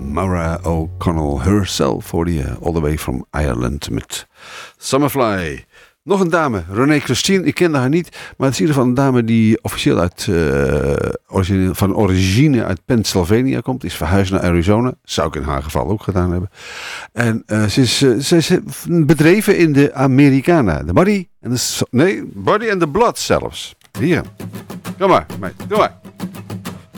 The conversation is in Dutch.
Maura O'Connell herself, hoorde je all the way from Ireland met Summerfly. Nog een dame, René Christine, ik kende haar niet, maar het is in ieder geval een dame die officieel van origine uit Pennsylvania komt, is verhuisd naar Arizona, zou ik in haar geval ook gedaan hebben. En ze is bedreven in de Americana, de Body and the Blood zelfs. Hier, kom maar, meid, doe maar.